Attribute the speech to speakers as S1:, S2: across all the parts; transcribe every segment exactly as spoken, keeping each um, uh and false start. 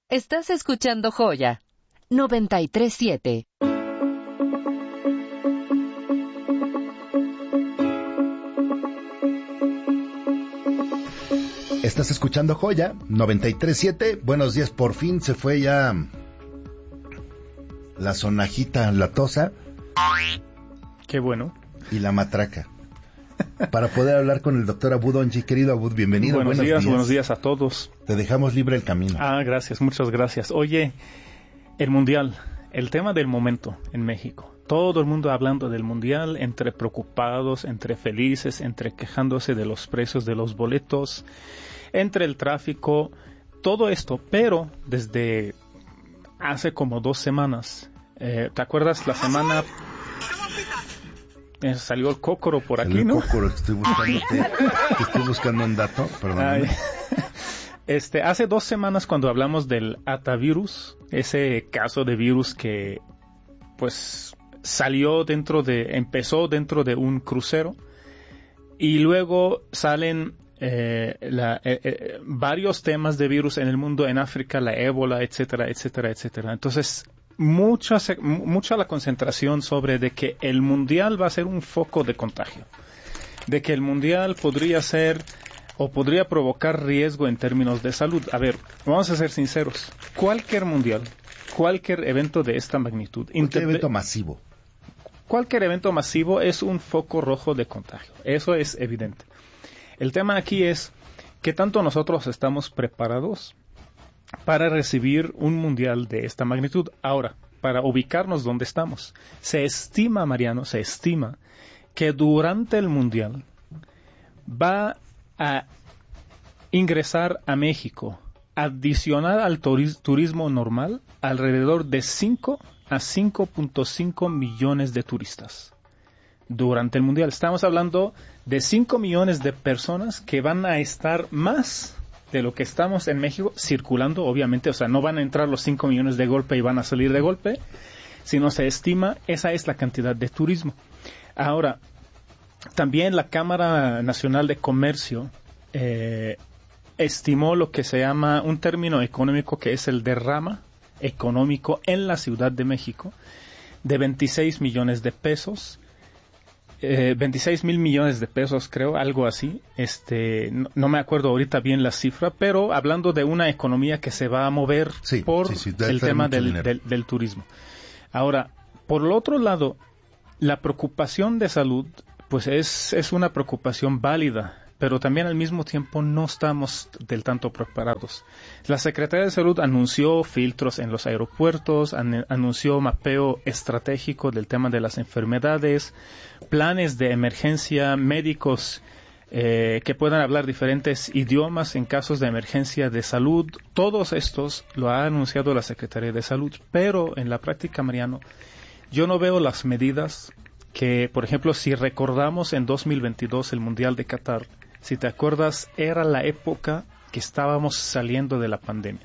S1: Estás escuchando Joya noventa y tres siete.
S2: Estás escuchando Joya noventa y tres siete. Buenos días, por fin se fue ya la sonajita latosa.
S3: Qué bueno.
S2: Y la matraca. Para poder hablar con el doctor Abud Onji. Querido Abud, bienvenido.
S3: Buenos,
S2: buenos
S3: días,
S2: días,
S3: buenos días a todos.
S2: Te dejamos libre el camino.
S3: Ah, gracias, muchas gracias. Oye, el Mundial, el tema del momento en México. Todo el mundo hablando del Mundial, entre preocupados, entre felices, entre quejándose de los precios de los boletos, entre el tráfico, todo esto. Pero desde hace como dos semanas, eh, ¿te acuerdas la semana... Eh, salió el cócoro por
S2: salió
S3: aquí, ¿no?
S2: El cócoro, estoy buscándote, estoy buscando un dato, perdóname.
S3: Este, hace dos semanas cuando hablamos del atavirus, ese caso de virus que, pues, salió dentro de, empezó dentro de un crucero y luego salen eh, la, eh, eh, varios temas de virus en el mundo, en África, la ébola, etcétera, etcétera, etcétera. Entonces, Mucha, mucha la concentración sobre de que el mundial va a ser un foco de contagio, de que el mundial podría ser o podría provocar riesgo en términos de salud. A ver, vamos a ser sinceros, cualquier mundial, cualquier evento de esta magnitud,
S2: cualquier evento masivo,
S3: cualquier evento masivo es un foco rojo de contagio, eso es evidente. El tema aquí es que tanto nosotros estamos preparados para recibir un mundial de esta magnitud. Ahora, para ubicarnos donde estamos, se estima, Mariano, se estima que durante el mundial va a ingresar a México, adicional al turis- turismo normal, alrededor de cinco a cinco punto cinco millones de turistas. Durante el mundial estamos hablando de cinco millones de personas que van a estar más de lo que estamos en México circulando, obviamente, o sea, no van a entrar los cinco millones de golpe y van a salir de golpe, sino se estima, esa es la cantidad de turismo. Ahora, también la Cámara Nacional de Comercio eh, estimó lo que se llama un término económico que es el derrama económico en la Ciudad de México de veintiséis millones de pesos. Eh, veintiséis mil millones de pesos, creo, algo así. Este, no, no me acuerdo ahorita bien la cifra, pero hablando de una economía que se va a mover
S2: sí,
S3: por
S2: sí, sí,
S3: el tema del, del, del turismo. Ahora, por el otro lado, la preocupación de salud, pues es, es una preocupación válida, pero también al mismo tiempo no estamos del tanto preparados. La Secretaría de Salud anunció filtros en los aeropuertos, an- anunció mapeo estratégico del tema de las enfermedades, planes de emergencia, médicos eh, que puedan hablar diferentes idiomas en casos de emergencia de salud. Todos estos lo ha anunciado la Secretaría de Salud, pero en la práctica, Mariano, yo no veo las medidas que, por ejemplo, si recordamos en dos mil veintidós el Mundial de Qatar, si te acuerdas, era la época que estábamos saliendo de la pandemia.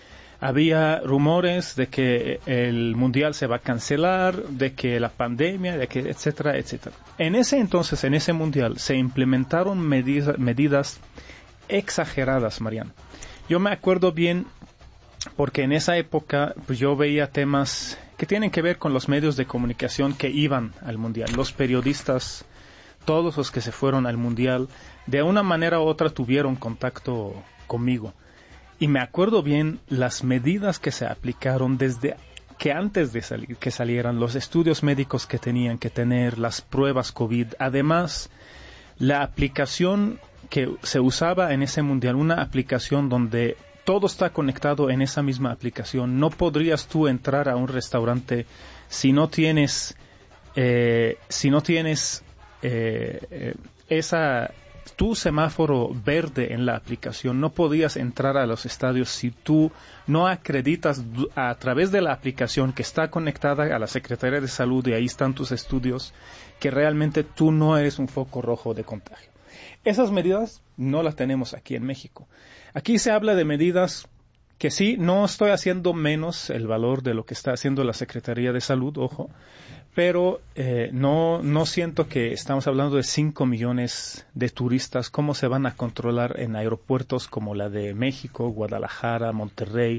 S3: Había rumores de que el Mundial se va a cancelar, de que la pandemia, de que etcétera, etcétera. En ese entonces, en ese Mundial, se implementaron medida, medidas exageradas, Mariano. Yo me acuerdo bien porque en esa época pues, yo veía temas que tienen que ver con los medios de comunicación que iban al Mundial, los periodistas, todos los que se fueron al Mundial, de una manera u otra tuvieron contacto conmigo. Y me acuerdo bien las medidas que se aplicaron desde que antes de salir, que salieran, los estudios médicos que tenían que tener, las pruebas COVID. Además, la aplicación que se usaba en ese Mundial, una aplicación donde todo está conectado en esa misma aplicación. No podrías tú entrar a un restaurante si no tienes, eh, si no tienes eh, eh, esa tu semáforo verde en la aplicación. No podías entrar a los estadios si tú no acreditas a través de la aplicación que está conectada a la Secretaría de Salud y ahí están tus estudios, que realmente tú no eres un foco rojo de contagio. Esas medidas no las tenemos aquí en México. Aquí se habla de medidas que sí, no estoy haciendo menos el valor de lo que está haciendo la Secretaría de Salud, ojo, Pero eh, no, no siento que estamos hablando de cinco millones de turistas, cómo se van a controlar en aeropuertos como la de México, Guadalajara, Monterrey.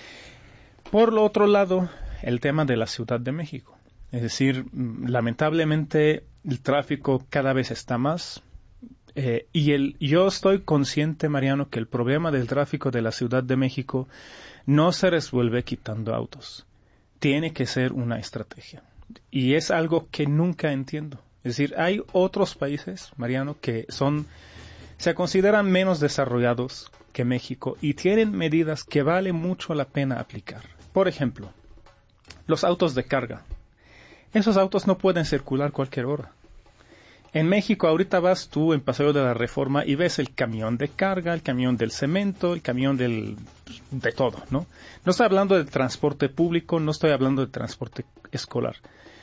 S3: Por lo otro lado, el tema de la Ciudad de México. Es decir, lamentablemente el tráfico cada vez está más. Eh, y el, yo estoy consciente, Mariano, que el problema del tráfico de la Ciudad de México no se resuelve quitando autos. Tiene que ser una estrategia. Y es algo que nunca entiendo. Es decir, hay otros países, Mariano, que son, se consideran menos desarrollados que México y tienen medidas que vale mucho la pena aplicar. Por ejemplo, los autos de carga. Esos autos no pueden circular cualquier hora. En México ahorita vas tú en Paseo de la Reforma y ves el camión de carga, el camión del cemento, el camión del de todo, ¿no? No estoy hablando de transporte público, no estoy hablando de transporte escolar.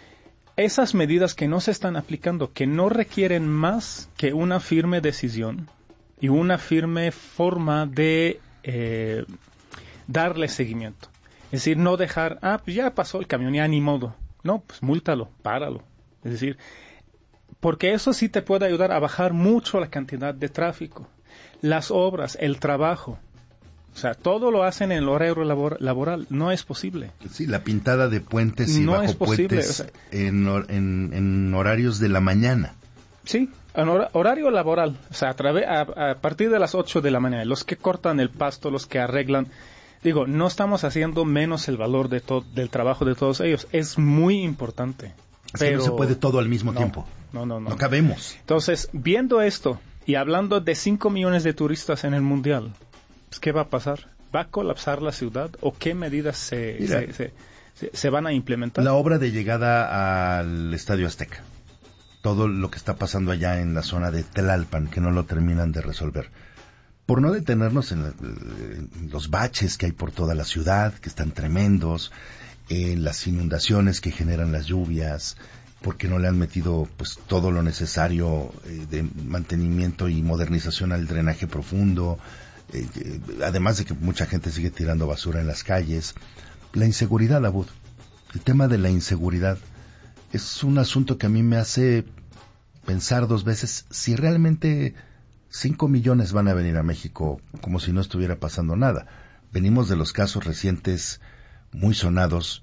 S3: Esas medidas que no se están aplicando, que no requieren más que una firme decisión y una firme forma de eh, darle seguimiento. Es decir, no dejar, ah, pues ya pasó el camión, ya ni modo. No, pues múltalo, páralo. Es decir, porque eso sí te puede ayudar a bajar mucho la cantidad de tráfico. Las obras, el trabajo, o sea, todo lo hacen en el horario labor, laboral. No es posible.
S2: Sí, la pintada de puentes y
S3: no
S2: bajo
S3: es posible,
S2: puentes
S3: o sea,
S2: en, en, en horarios de la mañana.
S3: Sí, en hor horario laboral. O sea, a, través, a, a partir de las ocho de la mañana. Los que cortan el pasto, los que arreglan. Digo, no estamos haciendo menos el valor de del trabajo de todos ellos. Es muy importante.
S2: Es
S3: pero
S2: que no se puede todo al mismo
S3: no,
S2: tiempo.
S3: No, no, no.
S2: No cabemos.
S3: Entonces, viendo esto y hablando de cinco millones de turistas en el Mundial, pues, ¿qué va a pasar? ¿Va a colapsar la ciudad o qué medidas se,
S2: Mira,
S3: se, se, se, se van a implementar?
S2: La obra de llegada al Estadio Azteca. Todo lo que está pasando allá en la zona de Tlalpan, que no lo terminan de resolver. Por no detenernos en, en los baches que hay por toda la ciudad, que están tremendos, en las inundaciones que generan las lluvias, porque no le han metido pues todo lo necesario eh, de mantenimiento y modernización al drenaje profundo, eh, eh, además de que mucha gente sigue tirando basura en las calles. La inseguridad, Abud, el tema de la inseguridad es un asunto que a mí me hace pensar dos veces si realmente cinco millones van a venir a México como si no estuviera pasando nada. Venimos de los casos recientes muy sonados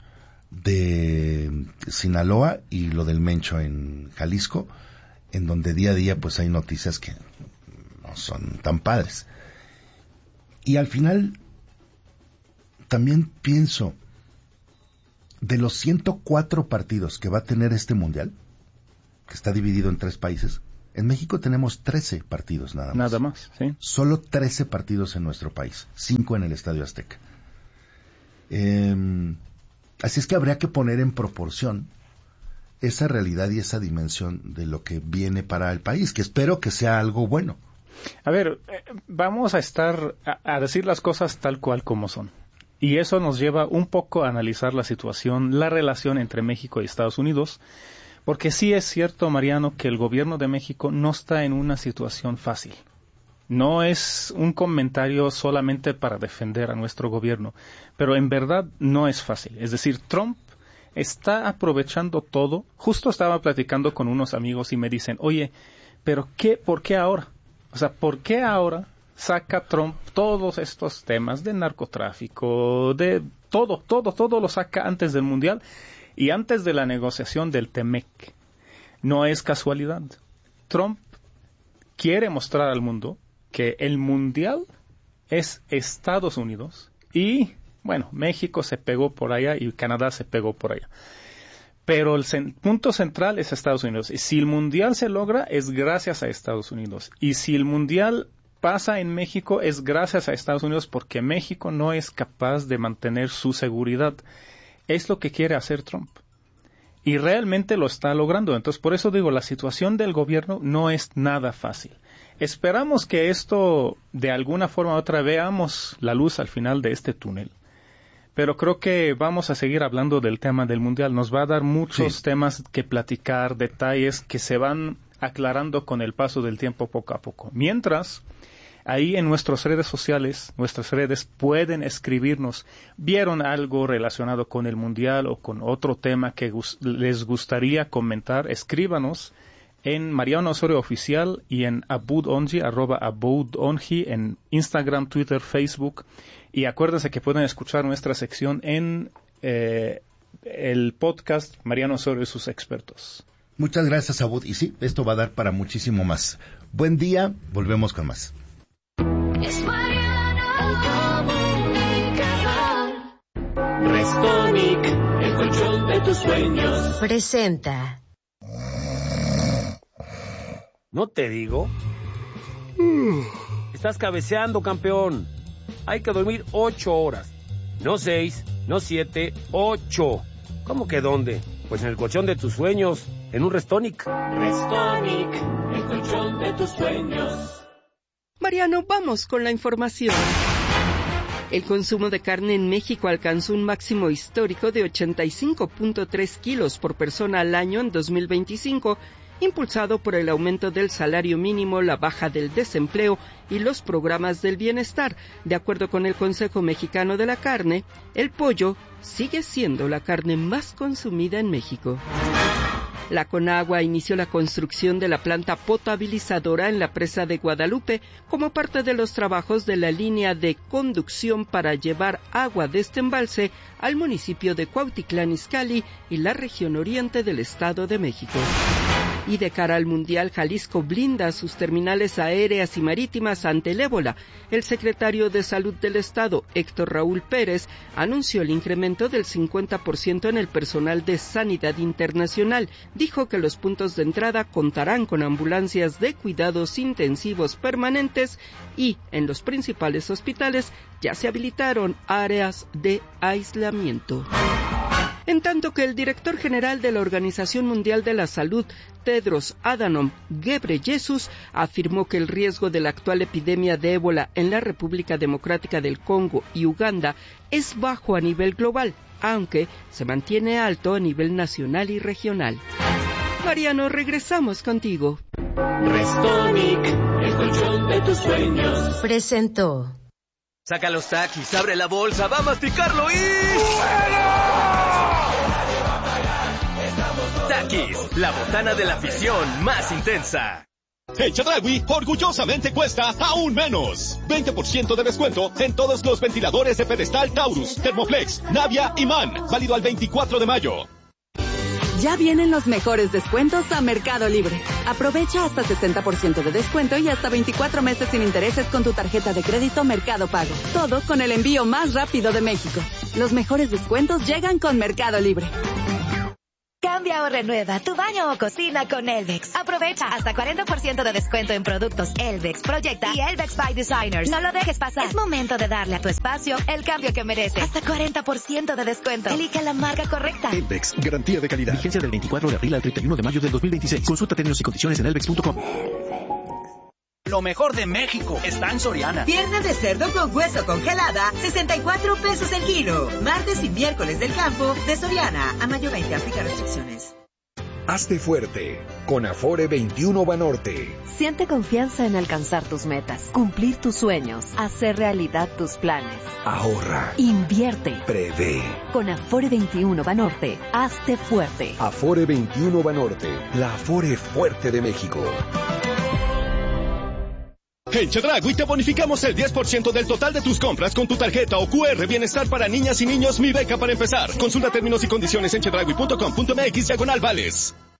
S2: de Sinaloa y lo del Mencho en Jalisco, en donde día a día pues hay noticias que no son tan padres. Y al final también pienso, de los ciento cuatro partidos que va a tener este mundial, que está dividido en tres países, en México tenemos trece partidos nada más.
S3: Nada más, sí.
S2: Solo trece partidos en nuestro país, cinco en el Estadio Azteca. Eh, así es que habría que poner en proporción esa realidad y esa dimensión de lo que viene para el país, que espero que sea algo bueno.
S3: A ver, eh, vamos a estar a, a decir las cosas tal cual como son. Y eso nos lleva un poco a analizar la situación, la relación entre México y Estados Unidos, porque sí es cierto, Mariano, que el gobierno de México no está en una situación fácil. No es un comentario solamente para defender a nuestro gobierno, pero en verdad no es fácil. Es decir, Trump está aprovechando todo. Justo estaba platicando con unos amigos y me dicen, oye, pero qué, ¿por qué ahora? O sea, ¿por qué ahora saca Trump todos estos temas de narcotráfico, de todo, todo, todo lo saca antes del Mundial y antes de la negociación del T M E C? No es casualidad. Trump quiere mostrar al mundo que el Mundial es Estados Unidos y, bueno, México se pegó por allá y Canadá se pegó por allá. Pero el cen- punto central es Estados Unidos. Y si el Mundial se logra, es gracias a Estados Unidos. Y si el Mundial pasa en México, es gracias a Estados Unidos porque México no es capaz de mantener su seguridad. Es lo que quiere hacer Trump. Y realmente lo está logrando. Entonces, por eso digo, la situación del gobierno no es nada fácil. Esperamos que esto, de alguna forma u otra, veamos la luz al final de este túnel. Pero creo que vamos a seguir hablando del tema del Mundial. Nos va a dar muchos
S2: sí.
S3: temas que platicar, detalles que se van aclarando con el paso del tiempo poco a poco. Mientras, Ahí en nuestras redes sociales, nuestras redes, pueden escribirnos. ¿Vieron algo relacionado con el Mundial o con otro tema que gus- les gustaría comentar? Escríbanos en Mariano Osorio Oficial y en abudonji, arroba abudonji, en Instagram, Twitter, Facebook. Y acuérdense que pueden escuchar nuestra sección en eh, el podcast Mariano Osorio y sus expertos.
S2: Muchas gracias, Abud. Y sí, esto va a dar para muchísimo más. Buen día, volvemos con más.
S4: Es Mariano Comunicador. Restonic, el colchón de tus sueños.
S5: Presenta.
S6: ¿No te digo? Estás cabeceando, campeón. Hay que dormir ocho horas. No seis, no siete, ocho. ¿Cómo que dónde? Pues en el colchón de tus sueños, en un Restonic.
S4: Restonic, el colchón de tus sueños.
S7: Mariano, vamos con la información. El consumo de carne en México alcanzó un máximo histórico de ochenta y cinco punto tres kilos por persona al año en dos mil veinticinco, impulsado por el aumento del salario mínimo, la baja del desempleo y los programas del bienestar. De acuerdo con el Consejo Mexicano de la Carne, el pollo sigue siendo la carne más consumida en México. La Conagua inició la construcción de la planta potabilizadora en la presa de Guadalupe como parte de los trabajos de la línea de conducción para llevar agua de este embalse al municipio de Cuautitlán Izcalli y la región oriente del Estado de México. Y de cara al Mundial, Jalisco blinda sus terminales aéreas y marítimas ante el ébola. El secretario de Salud del Estado, Héctor Raúl Pérez, anunció el incremento del cincuenta por ciento en el personal de Sanidad Internacional. Dijo que los puntos de entrada contarán con ambulancias de cuidados intensivos permanentes y en los principales hospitales ya se habilitaron áreas de aislamiento. En tanto que el director general de la Organización Mundial de la Salud, Tedros Adhanom Ghebreyesus, afirmó que el riesgo de la actual epidemia de ébola en la República Democrática del Congo y Uganda es bajo a nivel global, aunque se mantiene alto a nivel nacional y regional. Mariano, regresamos contigo.
S4: Restonic, el colchón de tus sueños.
S5: Presentó.
S8: Saca los Takis, abre la bolsa, va a masticarlo y... Takis, la botana de la afición más intensa.
S9: El Chedraui orgullosamente cuesta aún menos. veinte por ciento de descuento en todos los ventiladores de pedestal Taurus, Thermoflex, Navia y Man. Válido al veinticuatro de mayo.
S10: Ya vienen los mejores descuentos a Mercado Libre. Aprovecha hasta sesenta por ciento de descuento y hasta veinticuatro meses sin intereses con tu tarjeta de crédito Mercado Pago. Todo con el envío más rápido de México. Los mejores descuentos llegan con Mercado Libre.
S11: Cambia o renueva tu baño o cocina con Elvex. Aprovecha hasta cuarenta por ciento de descuento en productos Elvex, Proyecta y Elvex by Designers. No lo dejes pasar. Es momento de darle a tu espacio el cambio que merece. Hasta cuarenta por ciento de descuento. Elige la marca correcta.
S12: Elvex, garantía de calidad. Vigencia del veinticuatro de abril al treinta y uno de mayo del dos mil veintiséis. Consulta términos y condiciones en elvex punto com.
S13: Lo mejor de México está en Soriana.
S14: Pierna de cerdo con hueso congelada, sesenta y cuatro pesos el kilo. Martes y miércoles del campo de Soriana. A mayo veinte, aplica restricciones.
S15: Hazte fuerte con Afore veintiuno Banorte.
S16: Siente confianza en alcanzar tus metas, cumplir tus sueños, hacer realidad tus planes.
S15: Ahorra.
S16: Invierte.
S15: Prevé.
S16: Con Afore veintiuno Banorte, hazte fuerte.
S15: Afore veintiuno Banorte, la Afore fuerte de México.
S9: En Chedraui te bonificamos el diez por ciento del total de tus compras con tu tarjeta o Q R Bienestar para niñas y niños Mi Beca para empezar. Consulta términos y condiciones en chedraui punto com punto m x diagonal vales.